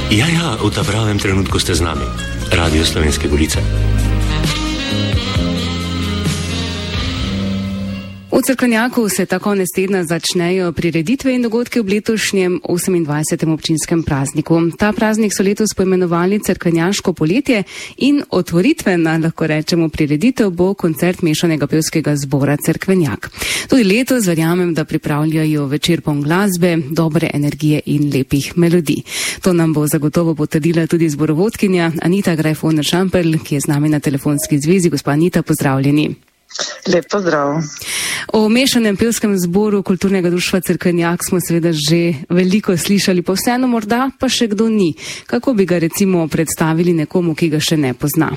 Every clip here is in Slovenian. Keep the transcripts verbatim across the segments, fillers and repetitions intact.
Ja, ja, v ta pravem trenutku ste z nami. Radio Slovenske Gorice. V Cerkvenjaku se ta konec tedna začnejo prireditve in dogodki ob letošnjem osemindvajsetem občinskem prazniku. Ta praznik so letos poimenovali Cerkvenjaško poletje in otvoritvena, lahko rečemo, prireditev bo koncert mešanega pevskega zbora Cerkvenjak. Tudi letos verjamem, da pripravljajo večer poln glasbe, dobre energije in lepih melodij. To nam bo zagotovo potrdila tudi zborovodkinja Anita Grajfoner-Šamperl, ki je z nami na telefonski zvezi. Gospa Anita, pozdravljeni. Lep pozdrav. O mešanem pevskem zboru Kulturnega društva Cerkvenjak smo seveda že veliko slišali, pa vseeno morda pa še kdo ni. Kako bi ga recimo predstavili nekomu, ki ga še ne pozna?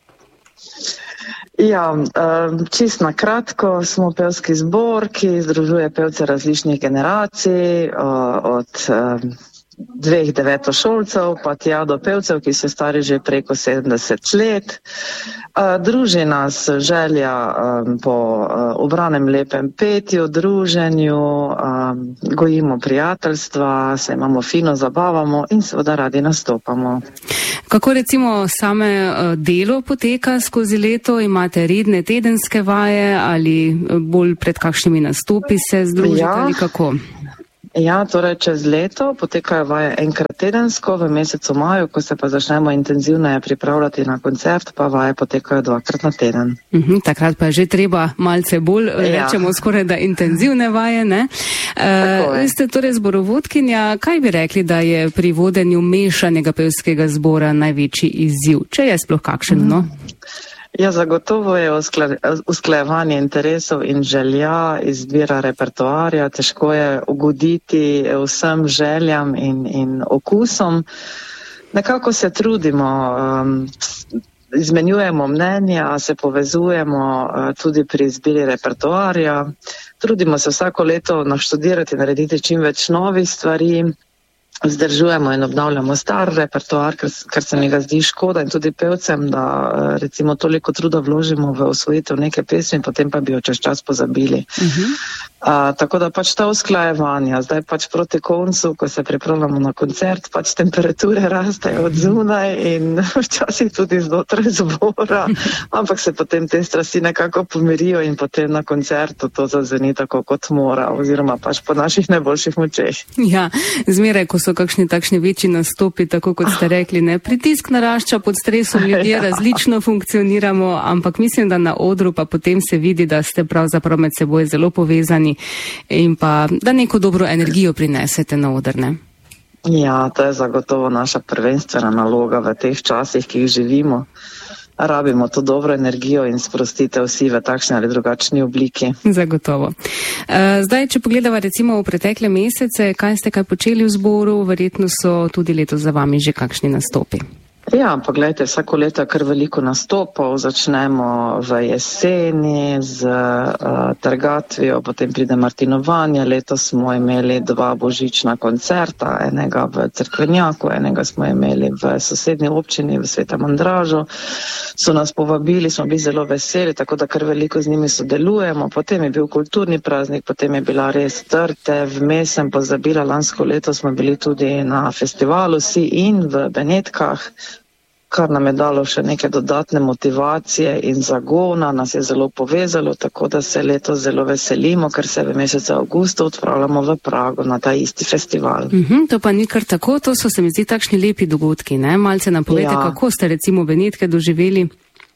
Ja, čist na kratko, smo pevski zbor, ki združuje pevce različnih generacij, od dveh devetošolcev pa tja do pevcev, ki so stari že preko sedemdeset let. Druži nas želja po ubranem lepem petju, druženju, gojimo prijateljstva, se imamo fino, zabavamo in seveda radi nastopamo. Kako recimo same delo poteka skozi leto? Imate redne tedenske vaje ali bolj pred kakšnimi nastopi se združite ja. ali kako? Ja, torej čez leto potekajo vaje enkrat tedensko, v mesecu maju, ko se pa začnemo intenzivneje pripravljati na koncert, pa vaje potekajo dvakrat na teden. Uhum, takrat pa je že treba malce bolj, ja. rečemo skoraj da intenzivne vaje, ne? Vi ste torej zborovodkinja, kaj bi rekli, da je pri vodenju mešanega pevskega zbora največji izziv, če je sploh kakšen, no? Ja, zagotovo je usklajevanje interesov in želja, izbira repertoarja, težko je ugoditi vsem željam in, in okusom. Nekako se trudimo, um, izmenjujemo mnenja, se povezujemo uh, tudi pri izbiri repertoarja, trudimo se vsako leto naštudirati, narediti čim več novih stvari. Vzdržujemo in obnavljamo star repertoar, ker, ker se mi ga zdi škoda in tudi pevcem, da recimo toliko truda vložimo v osvojitev neke pesmi, potem pa bi jo čez čas pozabili. Uh-huh. A, tako da pač ta usklajevanja, zdaj pač proti koncu, ko se pripravljamo na koncert, pač temperature rastejo od zunaj in včasih tudi znotraj zbora, ampak se potem te strasti nekako pomirijo in potem na koncertu to zazveni tako kot mora, oziroma pač po naših najboljših močeh. Ja, zmeraj, ko so kakšni takšni večji nastopi, tako kot ste rekli, ne, pritisk narašča, pod stresom ljudje različno funkcioniramo, ampak mislim, da na odru pa potem se vidi, da ste pravzaprav med seboj zelo povezani in pa da neko dobro energijo prinesete na oder, ne? Ja, to je zagotovo naša prvenstvena naloga v teh časih, ki jih živimo. Rabimo to dobro energijo in sprostitev vsi v takšni ali drugačni obliki. Zagotovo. Zdaj, če pogledava recimo v pretekle mesece, kaj ste kaj počeli v zboru, verjetno so tudi letos za vami že kakšni nastopi. Ja, pogledajte, vsako leto kar veliko nastopov, začnemo v jeseni z uh, trgatvijo, potem pride martinovanje, letos smo imeli dva božična koncerta, enega v Cerkvenjaku, enega smo imeli v sosednji občini, v Svetem Andražu, so nas povabili, smo bili zelo veseli, tako da kar veliko z njimi sodelujemo, potem je bil kulturni praznik, potem je bila res trte, vmes sem pozabila, lansko leto smo bili tudi na festivalu Si in v Benetkah, kar nam je dalo še neke dodatne motivacije in zagona, nas je zelo povezalo, tako da se letos zelo veselimo, ker se v mesecu avgustu odpravljamo v Prago na ta isti festival. Uhum, to pa ni kar tako, to so se mi zdi takšni lepi dogodki, ne? Malce nam povete, ja. Kako ste recimo Benetke doživeli?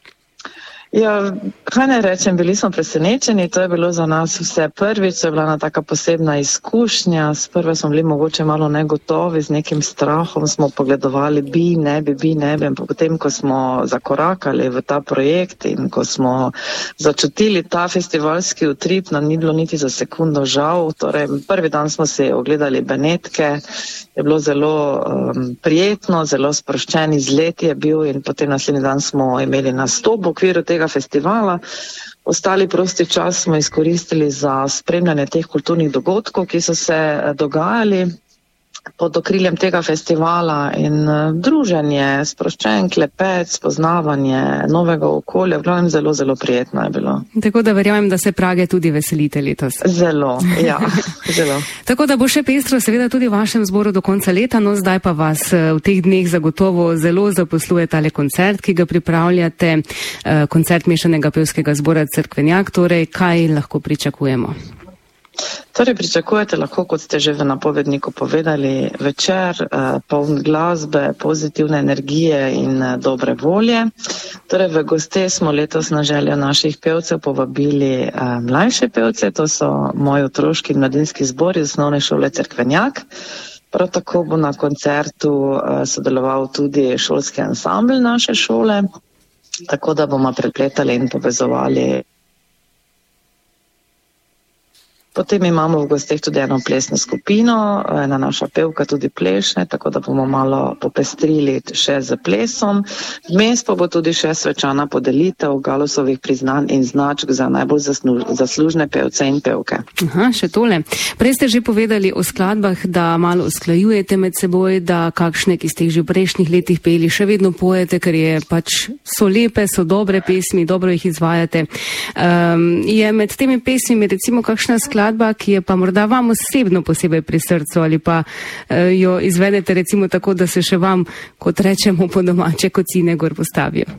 Ja, kaj ne rečem, bili smo presenečeni, to je bilo za nas vse prvič, to je bila ena taka posebna izkušnja, sprva smo bili mogoče malo negotovi, z nekim strahom smo pogledovali, bi, ne bi, bi, ne bi, ampak potem, ko smo zakorakali v ta projekt in ko smo začutili ta festivalski utrip, nam ni bilo niti za sekundo žal, torej prvi dan smo si ogledali Benetke, je bilo zelo um, prijetno, zelo sproščen izlet je bil in potem naslednji dan smo imeli nastop v okviru tega festivala. Ostali prosti čas smo izkoristili za spremljanje teh kulturnih dogodkov, ki so se dogajali. pod okriljem tega festivala in druženje, sproščen klepet, spoznavanje novega okolja, v glavnem zelo, zelo prijetno je bilo. Tako da verjamem, da se Prage tudi veselite letos. Zelo, ja, zelo. Tako da bo še pestro seveda tudi v vašem zboru do konca leta, no zdaj pa vas v teh dneh zagotovo zelo zaposluje tale koncert, ki ga pripravljate, koncert Mešanega pevskega zbora Cerkvenjak, torej kaj lahko pričakujemo? Torej, pričakujete lahko, kot ste že v napovedniku povedali, večer, eh, poln glasbe, pozitivne energije in eh, dobre volje. Torej, v goste smo letos na željo naših pevcev povabili eh, mlajše pevce, to so moji otroški in mladinski zbor iz osnovne šole Cerkvenjak. Prav tako bo na koncertu eh, sodeloval tudi šolski ansambl naše šole, tako da bomo prepletali in povezovali. Potem imamo v gosteh tudi eno plesno skupino, ena naša pevka tudi plešne, tako da bomo malo popestrili še z plesom. Vmes pa bo tudi še svečana podelitev Galusovih priznanj in značk za najbolj zaslužne pevce in pevke. Aha, še tole. Prej ste že povedali o skladbah, da malo usklajujete med seboj, da kakšne, ki ste jih že v prejšnjih letih peli, še vedno pojete, ker je pač so lepe, so dobre pesmi, dobro jih izvajate. Um, je med temi pesmimi recimo kakšna skladba, ki je pa morda vam osebno posebej pri srcu ali pa uh, jo izvedete recimo tako, da se še vam, kot rečemo po domače, kocine gor postavijo?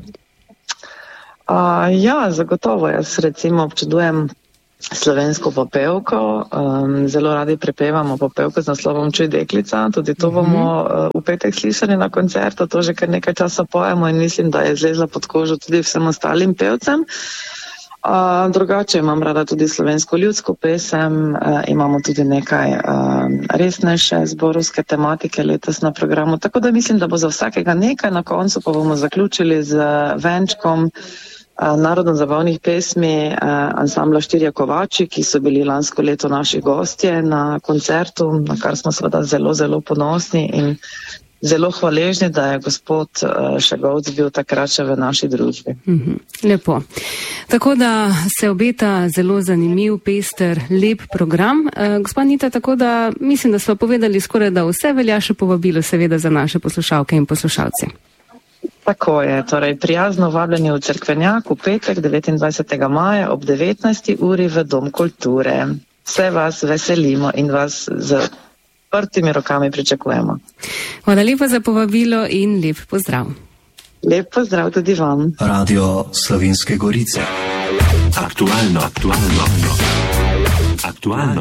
Uh, ja, zagotovo. Jaz recimo občudujem slovensko popevko. Um, zelo radi prepevamo popevko z naslovom Čuj deklica. Tudi to bomo uh, v petek slišali na koncertu. To že kar nekaj časa pojemo in mislim, da je zlezla pod kožo tudi vsem ostalim pevcem. Uh, drugače imam rada tudi slovensko ljudsko pesem, uh, imamo tudi nekaj uh, resnejše zborovske tematike letos na programu, tako da mislim, da bo za vsakega nekaj, na koncu pa bomo zaključili z venčkom uh, narodno zabavnih pesmi uh, ansambla Štirje kovači, ki so bili lansko leto naši gostje na koncertu, na kar smo seveda zelo, zelo ponosni in zelo hvaležni, da je gospod Šegovc bil takrat še v naši družbi. Mm-hmm. Lepo. Tako da se obeta zelo zanimiv, pester, lep program. Uh, gospa Anita, tako da mislim, da smo povedali skoraj da vse, velja še povabilo seveda za naše poslušalke in poslušalce. Tako je, torej prijazno vabljeni v Cerkvenjak v petek devetindvajsetega maja ob devetnajsti uri v Dom kulture. Vse vas veselimo in vas z prtimi rokami pričakujemo. Hvala lepa za povabilo in lep pozdrav. Lep pozdrav tudi vam. Radio Slovenske Gorice. Aktualno, aktualno, aktualno.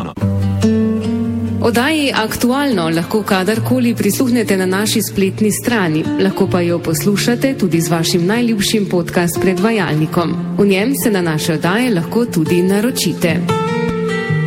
Oddaji Aktualno lahko kadarkoli prisluhnete na naši spletni strani, lahko pa jo poslušate tudi z vašim najljubšim podcast predvajalnikom. V njem se na naše oddaje lahko tudi naročite.